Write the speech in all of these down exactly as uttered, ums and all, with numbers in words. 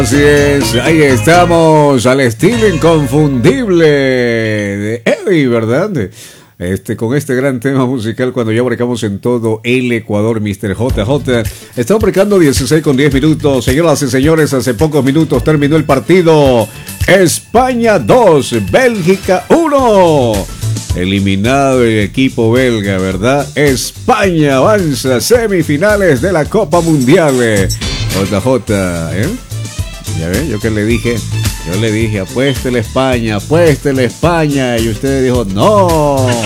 Así es, ahí estamos, al estilo inconfundible de Eddie, ¿verdad? Este, con este gran tema musical cuando ya marcamos en todo el Ecuador, mister J J. Estamos marcando dieciséis con diez minutos. Señoras y señores, hace pocos minutos terminó el partido. España dos, Bélgica uno. Eliminado el equipo belga, ¿verdad? España avanza a semifinales de la Copa Mundial. J J, ¿eh? Ya ven, yo que le dije, yo le dije, apuéstele España, apuéstele España, y usted dijo, no. ¿No?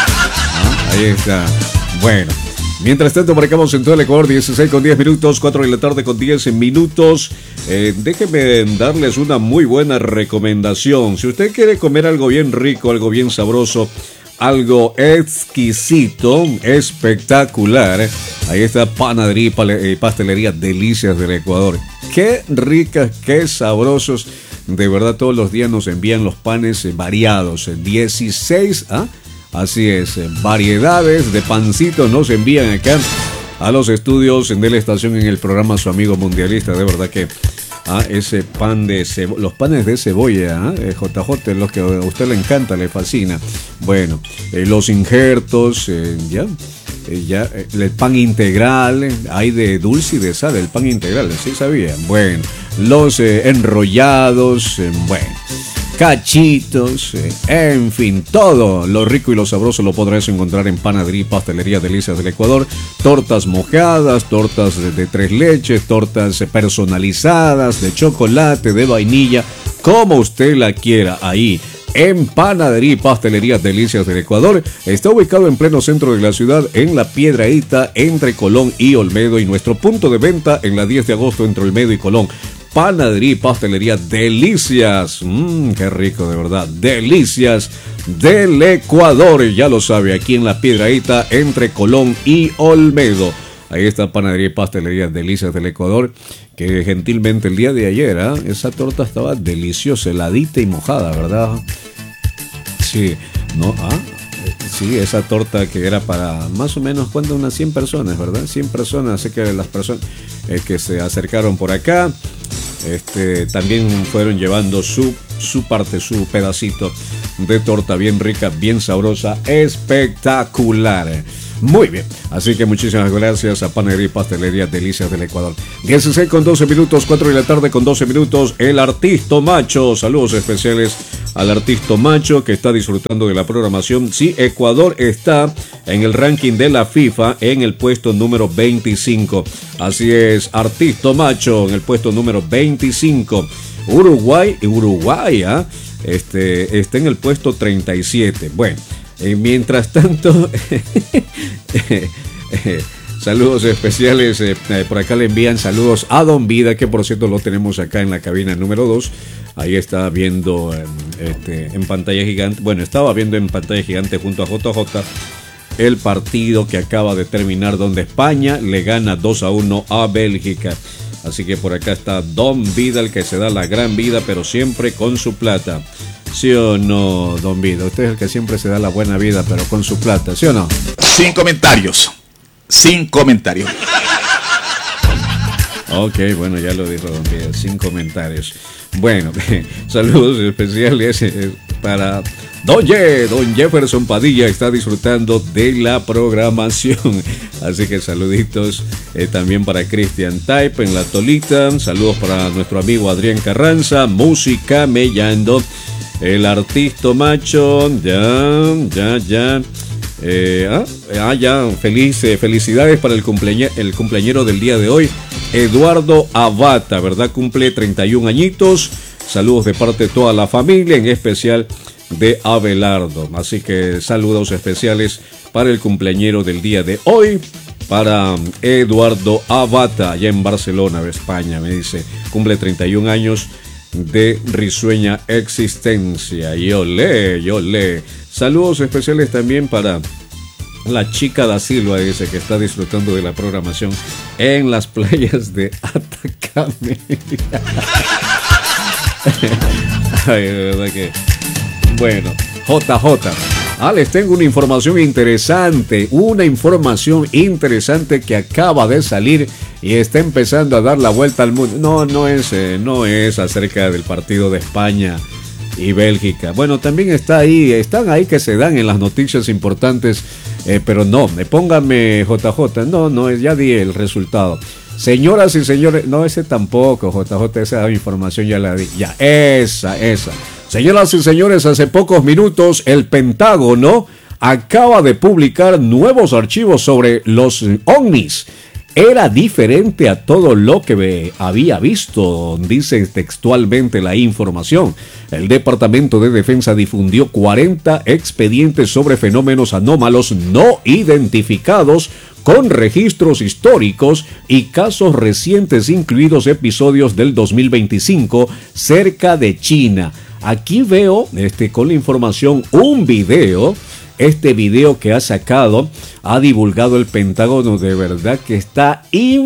Ahí está. Bueno, mientras tanto marcamos en todo el Ecuador, dieciséis con diez minutos, cuatro de la tarde con diez minutos. Eh, déjenme darles una muy buena recomendación. Si usted quiere comer algo bien rico, algo bien sabroso, algo exquisito, espectacular, ahí está Panadería y Pastelería Delicias del Ecuador. Qué ricas, qué sabrosos. De verdad, todos los días nos envían los panes variados. dieciséis, ¿ah? Así es, variedades de pancitos nos envían acá a los estudios de la estación en el programa Su Amigo Mundialista. De verdad que ah, ese pan de cebolla, los panes de cebolla, ¿ah? eh, J J, los que a usted le encanta, le fascina. Bueno, eh, los injertos, eh, ya. Ya, el pan integral, hay de dulce y de sal, el pan integral, ¿sí sabían? Bueno, los eh, enrollados, eh, bueno, cachitos, eh, en fin, todo lo rico y lo sabroso lo podrás encontrar en Panadería y Pastelería Delicias del Ecuador. Tortas mojadas, tortas de, de tres leches, tortas personalizadas, de chocolate, de vainilla, como usted la quiera, ahí en Panadería y Pastelería Delicias del Ecuador. Está ubicado en pleno centro de la ciudad, en La Piedradita, entre Colón y Olmedo, y nuestro punto de venta en la diez de agosto entre Olmedo y Colón. Panadería y Pastelería Delicias, mmm, qué rico, de verdad, Delicias del Ecuador, ya lo sabe, aquí en La Piedradita, entre Colón y Olmedo. Ahí está Panadería y Pastelería Delicias del Ecuador, que gentilmente el día de ayer, ¿eh? Esa torta estaba deliciosa, heladita y mojada, ¿verdad? Sí, ¿no? Ah, sí, esa torta que era para más o menos, ¿cuánto? Unas cien personas, ¿verdad? cien personas, así que las personas eh, que se acercaron por acá, este, también fueron llevando su, su parte, su pedacito de torta bien rica, bien sabrosa, espectacular. Muy bien, así que muchísimas gracias a Panadería y Pastelería Delicias del Ecuador. dieciséis con doce minutos, cuatro de la tarde con doce minutos. El Artisto Macho, saludos especiales al Artisto Macho que está disfrutando de la programación. Sí, Ecuador está en el ranking de la FIFA en el puesto número veinticinco. Así es, Artisto Macho en el puesto número veinticinco. Uruguay, Uruguay, ¿eh? este, está en el puesto treinta y siete. Bueno. Eh, mientras tanto, eh, eh, saludos especiales, eh, eh, por acá le envían saludos a Don Vida, que por cierto lo tenemos acá en la cabina número dos, ahí está viendo eh, este, en pantalla gigante, bueno, estaba viendo en pantalla gigante junto a J J el partido que acaba de terminar, donde España le gana dos a uno a Bélgica. Así que por acá está Don Vida, el que se da la gran vida, pero siempre con su plata. ¿Sí o no, Don Vida? Usted es el que siempre se da la buena vida, pero con su plata, ¿sí o no? Sin comentarios. Sin comentarios. Ok, bueno, ya lo dijo Don Vida, sin comentarios. Bueno, saludos especiales para Don Ye, Don Jefferson Padilla, está disfrutando de la programación. Así que saluditos eh, también para Christian Type en La Tolita. Saludos para nuestro amigo Adrián Carranza, Música Mellando. El Artisto Macho, ya, ya, ya. Eh, ah, ah, ya, feliz, eh, felicidades para el, cumpleaño, el cumpleañero del día de hoy, Eduardo Abata, ¿verdad? Cumple treinta y un añitos. Saludos de parte de toda la familia, en especial de Abelardo. Así que saludos especiales para el cumpleañero del día de hoy, para Eduardo Abata, allá en Barcelona, España, me dice. Cumple treinta y un años de risueña existencia. Y olé, y olé. Saludos especiales también para la chica da Silva, dice que está disfrutando de la programación en las playas de Atacame. Ay, de verdad que... Bueno, J J, Ah, les tengo una información interesante, una información interesante que acaba de salir y está empezando a dar la vuelta al mundo. No, no es, eh, no es acerca del partido de España y Bélgica. Bueno, también está ahí, están ahí que se dan en las noticias importantes, eh, pero no, póngame J J, no, no, ya di el resultado. Señoras y señores, no, ese tampoco, J J, esa información ya la di, ya, esa, esa. Señoras y señores, hace pocos minutos el Pentágono acaba de publicar nuevos archivos sobre los ovnis. Era diferente a todo lo que había visto, dice textualmente la información. El Departamento de Defensa difundió cuarenta expedientes sobre fenómenos anómalos no identificados con registros históricos y casos recientes, incluidos episodios del dos mil veinticinco cerca de China. Aquí veo, este, con la información, un video. Este video que ha sacado, ha divulgado el Pentágono, de verdad que está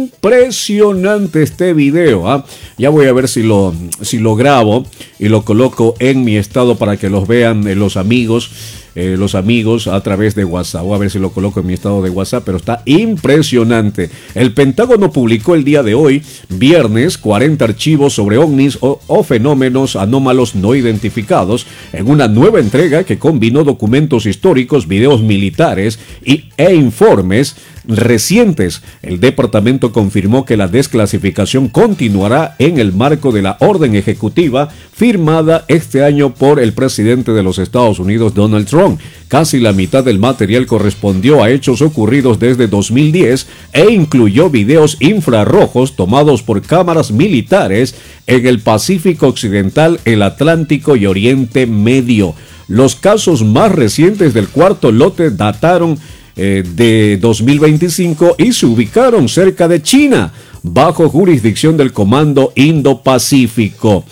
impresionante este video. ¿eh? Ya voy a ver si lo, si lo grabo y lo coloco en mi estado para que los vean eh, los amigos. Eh, los amigos a través de WhatsApp. Voy a ver si lo coloco en mi estado de WhatsApp, pero está impresionante. El Pentágono publicó el día de hoy, viernes, cuarenta archivos sobre ovnis o, o fenómenos anómalos no identificados en una nueva entrega que combinó documentos históricos, videos militares y, e informes recientes. El departamento confirmó que la desclasificación continuará en el marco de la orden ejecutiva firmada este año por el presidente de los Estados Unidos, Donald Trump. Casi la mitad del material correspondió a hechos ocurridos desde dos mil diez e incluyó videos infrarrojos tomados por cámaras militares en el Pacífico Occidental, el Atlántico y Oriente Medio. Los casos más recientes del cuarto lote dataron Eh, de dos mil veinticinco y se ubicaron cerca de China, bajo jurisdicción del Comando Indo-Pacífico.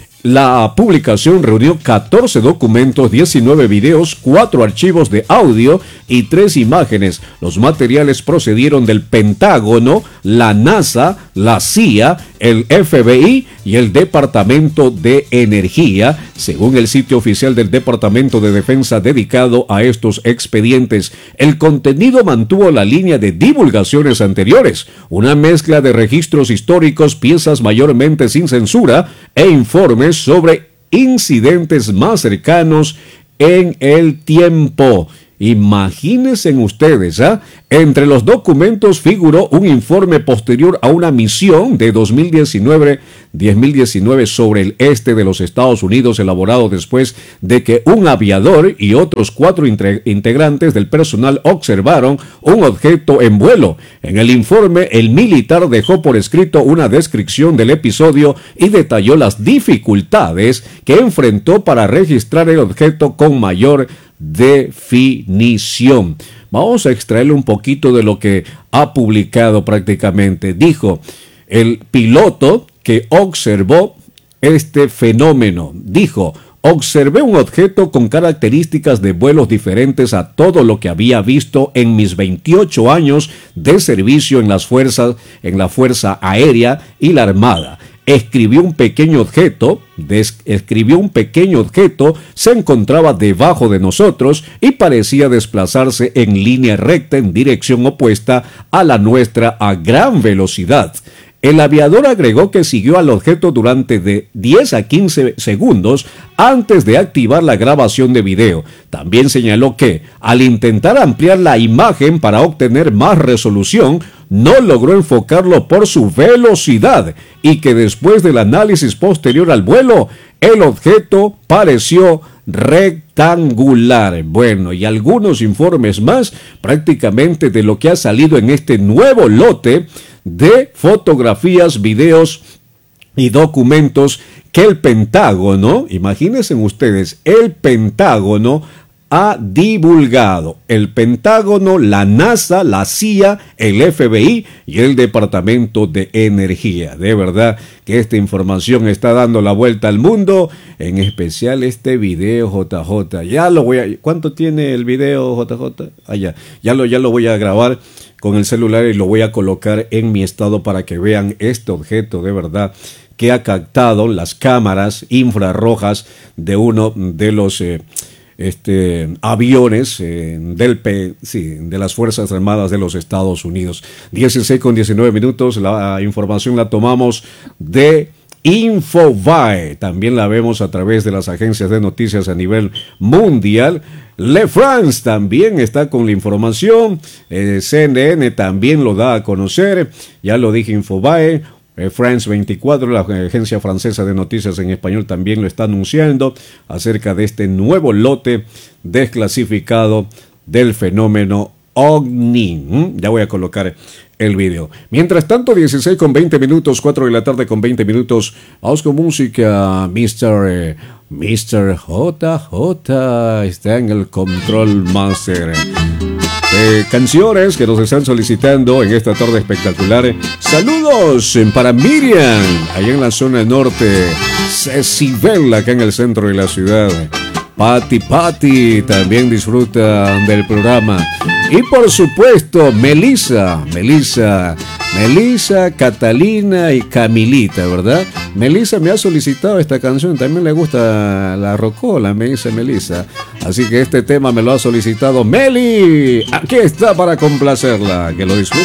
La publicación reunió catorce documentos, diecinueve videos, cuatro archivos de audio y tres imágenes. Los materiales procedieron del Pentágono, la NASA, la C I A, el F B I y el Departamento de Energía, según el sitio oficial del Departamento de Defensa dedicado a estos expedientes. El contenido mantuvo la línea de divulgaciones anteriores, una mezcla de registros históricos, piezas mayormente sin censura e informes sobre incidentes más cercanos en el tiempo. Imagínense ustedes, ¿eh? Entre los documentos figuró un informe posterior a una misión de dos mil diecinueve sobre el este de los Estados Unidos, elaborado después de que un aviador y otros cuatro integrantes del personal observaron un objeto en vuelo. En el informe, el militar dejó por escrito una descripción del episodio y detalló las dificultades que enfrentó para registrar el objeto con mayor definición. Vamos a extraerle un poquito de lo que ha publicado prácticamente. Dijo, el piloto que observó este fenómeno, dijo, observé un objeto con características de vuelos diferentes a todo lo que había visto en mis veintiocho años de servicio en las fuerzas, en la Fuerza Aérea y la Armada. Escribió un pequeño objeto, describió un pequeño objeto, se encontraba debajo de nosotros y parecía desplazarse en línea recta en dirección opuesta a la nuestra a gran velocidad. El aviador agregó que siguió al objeto durante de diez a quince segundos antes de activar la grabación de video. También señaló que, al intentar ampliar la imagen para obtener más resolución, no logró enfocarlo por su velocidad y que después del análisis posterior al vuelo, el objeto pareció rectangular. Bueno, y algunos informes más prácticamente de lo que ha salido en este nuevo lote de fotografías, videos y documentos que el Pentágono, imagínense ustedes, el Pentágono ha divulgado. El Pentágono, la NASA, la C I A, el F B I y el Departamento de Energía. De verdad que esta información está dando la vuelta al mundo, en especial este video, J J. Ya lo voy a... ¿Cuánto tiene el video, J J? Ah, ya. Ya lo, ya lo voy a grabar con el celular y lo voy a colocar en mi estado para que vean este objeto de verdad que ha captado las cámaras infrarrojas de uno de los... Eh, este, aviones eh, del P, sí, de las Fuerzas Armadas de los Estados Unidos. dieciséis con diecinueve minutos, la información la tomamos de Infobae, también la vemos a través de las agencias de noticias a nivel mundial. Le France también está con la información, eh, C N N también lo da a conocer, ya lo dije Infobae, eh, France veinticuatro, la agencia francesa de noticias en español también lo está anunciando acerca de este nuevo lote desclasificado del fenómeno OVNI. ¿Mm? Ya voy a colocar el video. Mientras tanto, dieciséis con veinte minutos, cuatro de la tarde con veinte minutos. Vamos con música. mister Eh, mister J J está en el Control Master. Eh, canciones que nos están solicitando en esta tarde espectacular. Saludos para Miriam, allá en la zona norte. Cecibel, acá en el centro de la ciudad. Pati Pati también disfruta del programa. Y por supuesto, Melissa, Melissa, Melissa, Catalina y Camilita, ¿verdad? Melissa me ha solicitado esta canción, también le gusta la rocola, me dice Melissa. Así que este tema me lo ha solicitado Meli. Aquí está para complacerla, que lo disfrute.